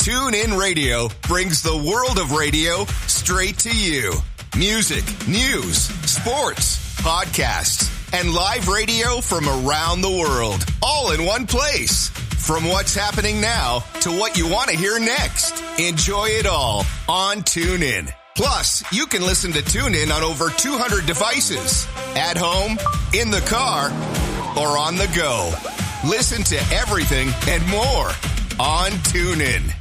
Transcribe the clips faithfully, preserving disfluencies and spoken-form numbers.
TuneIn Radio brings the world of radio straight to you. Music, news, sports, podcasts, and live radio from around the world, all in one place. From what's happening now to what you want to hear next. Enjoy it all on TuneIn. Plus, you can listen to TuneIn on over two hundred devices. At home, in the car, or on the go. Listen to everything and more on TuneIn.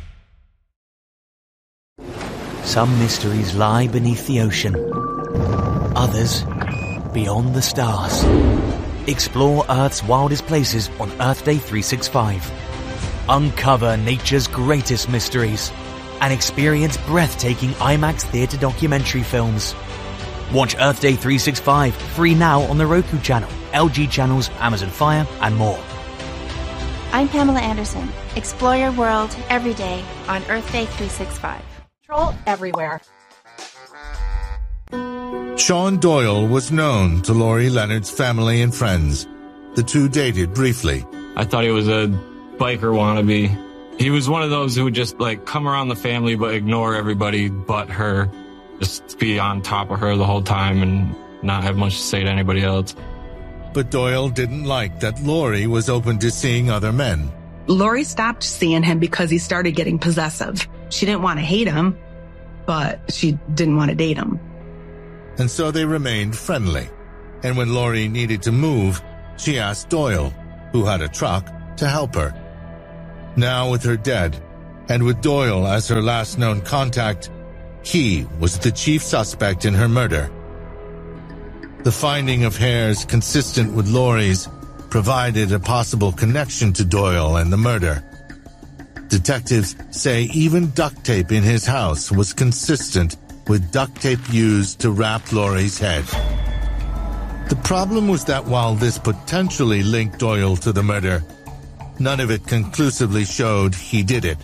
Some mysteries lie beneath the ocean. Others, beyond the stars. Explore Earth's wildest places on Earth Day three sixty-five. Uncover nature's greatest mysteries and experience breathtaking IMAX theater documentary films. Watch Earth Day three sixty-five free now on the Roku channel, L G channels, Amazon Fire, and more. I'm Pamela Anderson. Explore your world every day on Earth Day three sixty-five. Troll everywhere. Sean Doyle was known to Lori Leonard's family and friends. The two dated briefly. I thought he was a biker wannabe. He was one of those who would just like come around the family but ignore everybody but her. Just be on top of her the whole time and not have much to say to anybody else. But Doyle didn't like that Lori was open to seeing other men. Lori stopped seeing him because he started getting possessive. She didn't want to hate him, but she didn't want to date him. And so they remained friendly. And when Lori needed to move, she asked Doyle, who had a truck, to help her. Now with her dead, and with Doyle as her last known contact, he was the chief suspect in her murder. The finding of hairs consistent with Lori's provided a possible connection to Doyle and the murder. Detectives say even duct tape in his house was consistent with duct tape used to wrap Lori's head. The problem was that while this potentially linked Doyle to the murder, none of it conclusively showed he did it.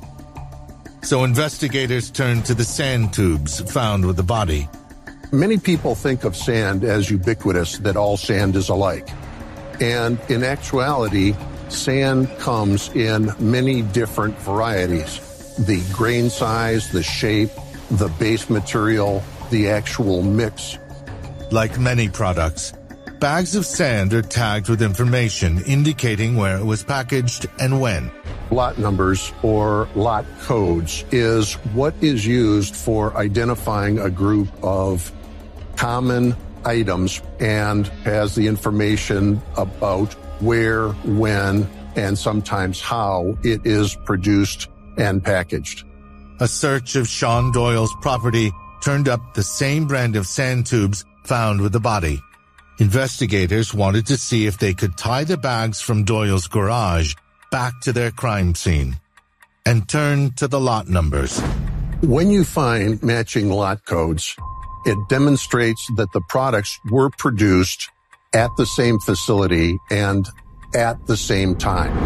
So investigators turned to the sand tubes found with the body. Many people think of sand as ubiquitous, that all sand is alike. And in actuality, sand comes in many different varieties. The grain size, the shape, the base material, the actual mix. Like many products, bags of sand are tagged with information indicating where it was packaged and when. Lot numbers or lot codes is what is used for identifying a group of common items and has the information about where, when, and sometimes how it is produced and packaged. A search of Sean Doyle's property turned up the same brand of sand tubes found with the body. Investigators wanted to see if they could tie the bags from Doyle's garage back to their crime scene and turn to the lot numbers. When you find matching lot codes, it demonstrates that the products were produced at the same facility and at the same time.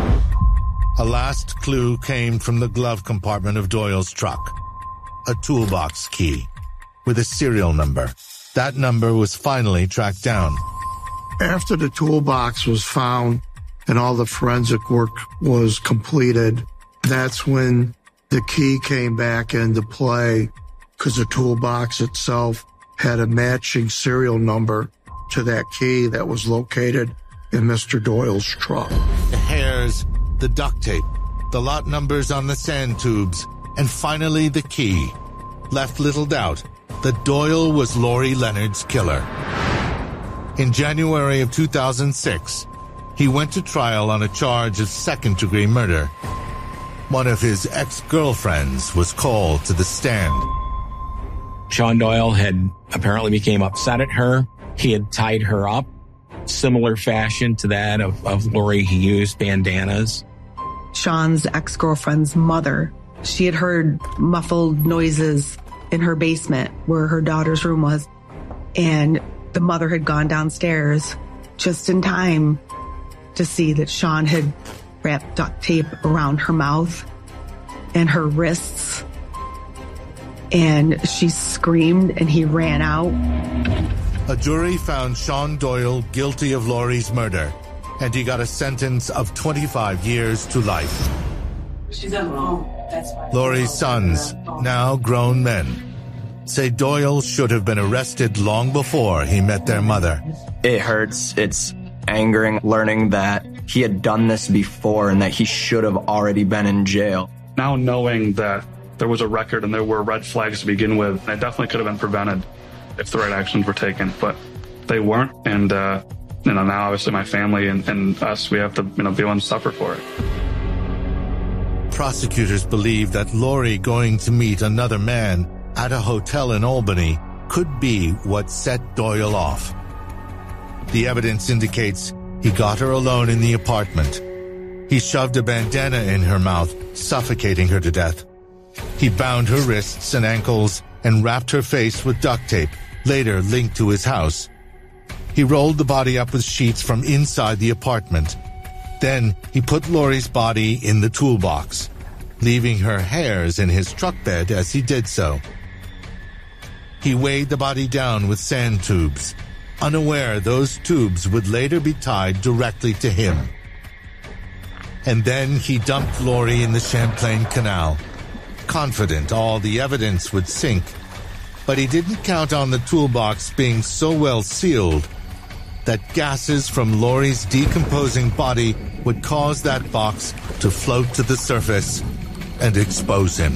A last clue came from the glove compartment of Doyle's truck. A toolbox key with a serial number. That number was finally tracked down. After the toolbox was found and all the forensic work was completed, that's when the key came back into play, because the toolbox itself had a matching serial number to that key that was located in Mister Doyle's truck. The hairs, the duct tape, the lot numbers on the sand tubes, and finally the key left little doubt that Doyle was Lori Leonard's killer. In January of two thousand six, he went to trial on a charge of second-degree murder. One of his ex-girlfriends was called to the stand. Sean Doyle had apparently became upset at her. He had tied her up, similar fashion to that of, of Lori. He used bandanas. Sean's ex-girlfriend's mother, she had heard muffled noises in her basement where her daughter's room was. And the mother had gone downstairs just in time to see that Sean had wrapped duct tape around her mouth and her wrists. And she screamed and he ran out. A jury found Sean Doyle guilty of Lori's murder, and he got a sentence of twenty-five years to life. She's on the phone. That's why. Lori's sons, now grown men, say Doyle should have been arrested long before he met their mother. It hurts. It's angering learning that he had done this before and that he should have already been in jail. Now knowing that there was a record and there were red flags to begin with, it definitely could have been prevented if the right actions were taken, but they weren't. And, uh, you know, now obviously my family and, and us, we have to, you know, be willing to suffer for it. Prosecutors believe that Lori going to meet another man at a hotel in Albany could be what set Doyle off. The evidence indicates he got her alone in the apartment. He shoved a bandana in her mouth, suffocating her to death. He bound her wrists and ankles and wrapped her face with duct tape, later linked to his house. He rolled the body up with sheets from inside the apartment. Then he put Lori's body in the toolbox, leaving her hairs in his truck bed as he did so. He weighed the body down with sand tubes, unaware those tubes would later be tied directly to him. And then he dumped Lori in the Champlain Canal, confident all the evidence would sink. But he didn't count on the toolbox being so well sealed that gases from Lori's decomposing body would cause that box to float to the surface and expose him.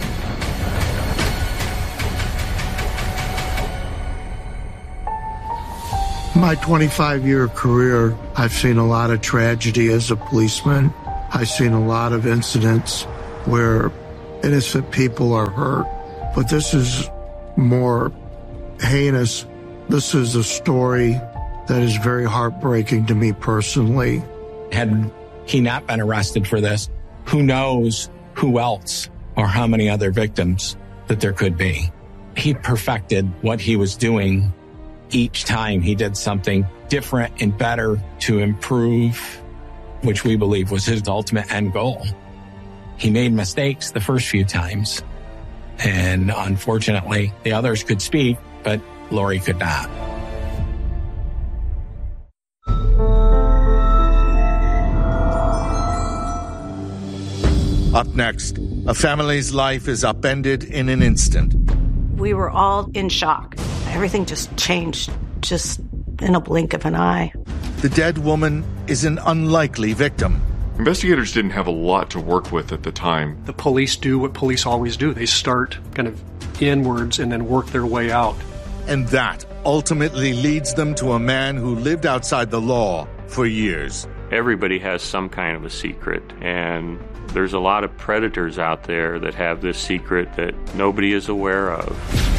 My twenty-five year career, I've seen a lot of tragedy as a policeman. I've seen a lot of incidents where innocent people are hurt, but this is more heinous. This is a story that is very heartbreaking to me personally. Had he not been arrested for this, who knows who else or how many other victims that there could be. He perfected what he was doing. Each time he did something different and better to improve, which we believe was his ultimate end goal. He made mistakes the first few times, and unfortunately, the others could speak, but Lori could not. Up next, a family's life is upended in an instant. We were all in shock. Everything just changed, just in a blink of an eye. The dead woman is an unlikely victim. Investigators didn't have a lot to work with at the time. The police do what police always do. They start kind of inwards and then work their way out. And that ultimately leads them to a man who lived outside the law for years. Everybody has some kind of a secret, and there's a lot of predators out there that have this secret that nobody is aware of.